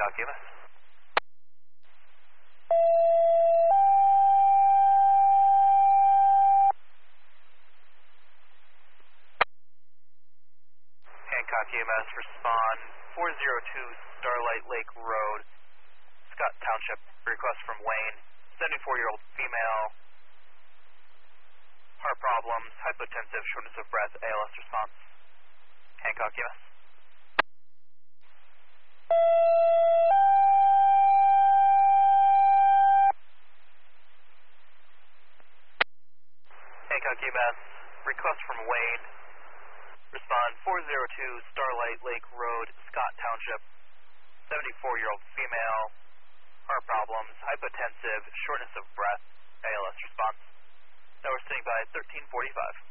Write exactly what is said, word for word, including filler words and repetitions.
Hancock E M S. Hancock E M S, respond four oh two Starlight Lake Road, Scott Township. Request from Wayne, seventy-four-year-old female, heart problems, hypotensive, shortness of breath, A L S response. Hancock E M S. Hancock E M S, request from Wayne, respond four oh two Starlight Lake Road, Scott Township, seventy-four-year-old female, heart problems, hypotensive, shortness of breath, A L S response. Now we're sitting by thirteen forty-five.